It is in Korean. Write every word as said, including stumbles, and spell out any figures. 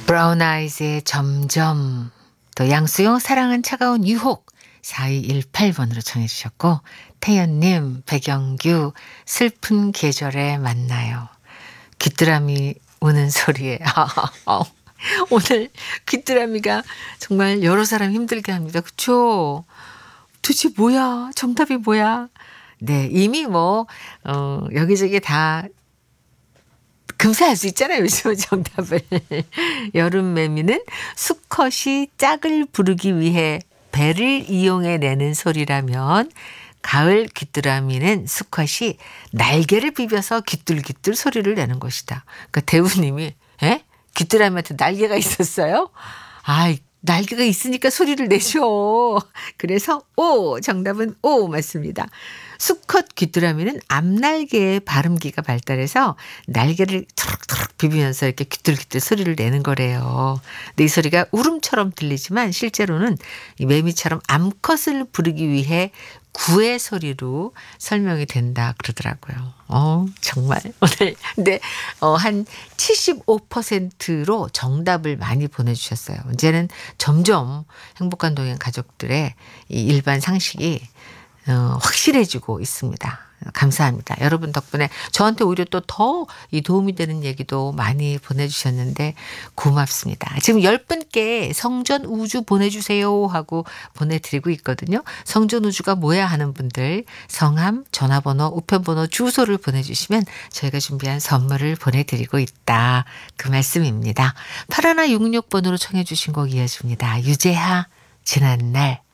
브라운 아이즈의 점점, 또 양수영 사랑은 차가운 유혹 사이일팔 번으로 청해 주셨고, 태연님, 백영규 슬픈 계절에 만나요. 귀뚜라미 우는 소리에 오늘 귀뚜라미가 정말 여러 사람 힘들게 합니다. 그쵸? 도대체 뭐야? 정답이 뭐야? 네, 이미 뭐 어, 여기저기 다 금세할 수 있잖아요. 요즘은 정답을. 여름 매미는 수컷이 짝을 부르기 위해 배를 이용해 내는 소리라면, 가을 귀뚜라미는 수컷이 날개를 비벼서 귀뚤귀뚤 소리를 내는 것이다. 그러니까 대우님이 에? 귀뚜라미한테 날개가 있었어요? 아, 날개가 있으니까 소리를 내죠. 그래서 오, 정답은 오 맞습니다. 수컷 귀뚜라미는 앞날개의 발음기가 발달해서 날개를 툭툭 비비면서 이렇게 귀뚤귀뚤 소리를 내는 거래요. 근데 이 소리가 울음처럼 들리지만 실제로는 이 매미처럼 암컷을 부르기 위해 구의 소리로 설명이 된다 그러더라고요. 어, 정말 오늘 근데 어, 한 칠십오 퍼센트로 정답을 많이 보내주셨어요. 이제는 점점 행복한 동행 가족들의 이 일반 상식이 어, 확실해지고 있습니다. 감사합니다. 여러분 덕분에 저한테 오히려 또 더 이 도움이 되는 얘기도 많이 보내주셨는데 고맙습니다. 지금 열 분께 성전 우주 보내주세요 하고 보내드리고 있거든요. 성전 우주가 뭐야 하는 분들 성함, 전화번호, 우편번호, 주소를 보내주시면 저희가 준비한 선물을 보내드리고 있다. 그 말씀입니다. 팔일육육 번으로 청해 주신 곡 이어집니다. 유재하 지난날.